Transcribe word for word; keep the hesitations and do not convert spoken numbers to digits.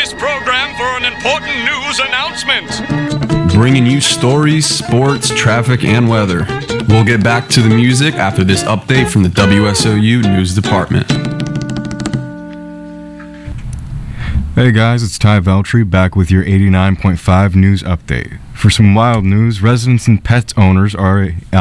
this program for an important news announcement. Bringing you stories, sports, traffic, and weather. We'll get back to the music after this update from the W S O U News Department. Hey guys, it's Ty Veltri back with your eighty-nine point five news update. For some wild news, residents and pet owners are